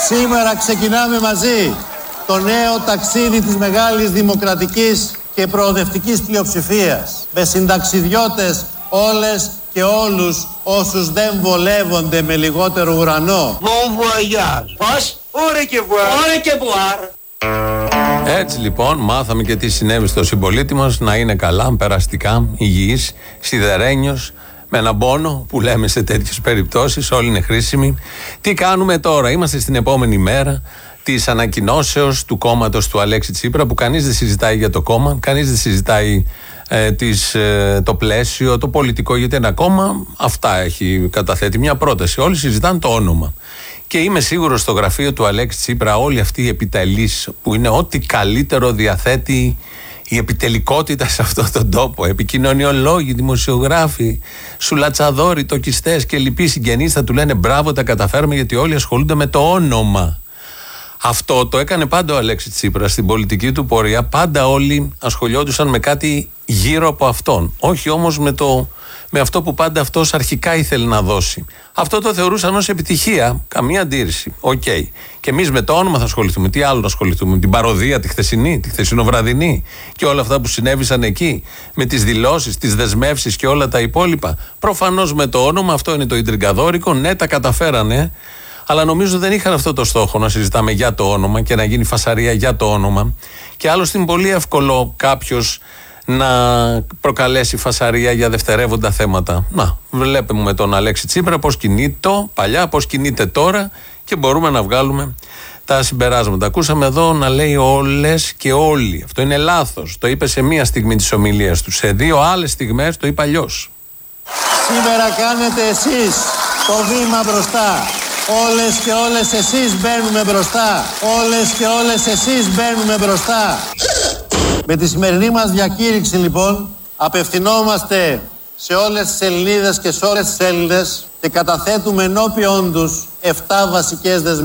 Σήμερα ξεκινάμε μαζί το νέο ταξίδι της μεγάλης δημοκρατικής και προοδευτικής πλειοψηφίας, με συνταξιδιώτες όλες και όλους όσους δεν βολεύονται με λιγότερο ουρανό. Bon voyage. Πώς? Ωρε και βουάρ. Έτσι λοιπόν μάθαμε και τι συνέβη στο συμπολίτη μας, να είναι καλά, περαστικά, υγιής, σιδερένιος, με έναν πόνο που λέμε σε τέτοιες περιπτώσεις, όλοι είναι χρήσιμοι. Τι κάνουμε τώρα? Είμαστε στην επόμενη μέρα της ανακοινώσεως του κόμματος του Αλέξη Τσίπρα, που κανείς δεν συζητάει για το κόμμα, κανείς δεν συζητάει το πλαίσιο, το πολιτικό, γιατί ένα κόμμα αυτά έχει καταθέτει, μια πρόταση. Όλοι συζητάνε το όνομα. Και είμαι σίγουρος στο γραφείο του Αλέξη Τσίπρα όλοι αυτοί οι επιτελείς, που είναι ό,τι καλύτερο διαθέτει η επιτελικότητα σε αυτόν τον τόπο, επικοινωνιολόγοι, δημοσιογράφοι, σουλατσαδόροι, τοκιστές και λοιποί συγγενείς θα του λένε μπράβο, τα καταφέρουμε, γιατί όλοι ασχολούνται με το όνομα. Αυτό το έκανε πάντα ο Αλέξης Τσίπρας στην πολιτική του πορεία. Πάντα όλοι ασχολιόντουσαν με κάτι γύρω από αυτόν. Όχι όμως με αυτό που πάντα αυτός αρχικά ήθελε να δώσει. Αυτό το θεωρούσαν ως επιτυχία. Καμία αντίρρηση. Οκ. Και εμείς με το όνομα θα ασχοληθούμε. Τι άλλο να ασχοληθούμε? Με την παροδία, τη χθεσινή, τη χθεσινοβραδινή και όλα αυτά που συνέβησαν εκεί. Με τις δηλώσεις, τις δεσμεύσεις και όλα τα υπόλοιπα. Προφανώς με το όνομα, αυτό είναι το ιντριγκαδόρικο. Ναι, τα καταφέρανε. Αλλά νομίζω δεν είχαν αυτό το στόχο να συζητάμε για το όνομα και να γίνει φασαρία για το όνομα. Και άλλωστε είναι πολύ εύκολο κάποιος να προκαλέσει φασαρία για δευτερεύοντα θέματα. Να, βλέπουμε με τον Αλέξη Τσίπρα πώς κινείται παλιά, πώς κινείται τώρα και μπορούμε να βγάλουμε τα συμπεράσματα. Ακούσαμε εδώ να λέει όλες και όλοι. Αυτό είναι λάθος. Το είπε σε μία στιγμή της ομιλίας του. Σε δύο άλλες στιγμές το είπε αλλιώς. Σήμερα κάνετε εσείς το βήμα μπροστά. Όλες και όλες εσείς μπαίνουμε μπροστά. Όλες και όλες εσείς μπαίνουμε μπροστά. Με τη σημερινή μας διακήρυξη λοιπόν απευθυνόμαστε σε όλες τις Ελληνίδες και σε όλες τις Έλληνες και καταθέτουμε ενώπιον τους 7 βασικές δεσμεύσεις.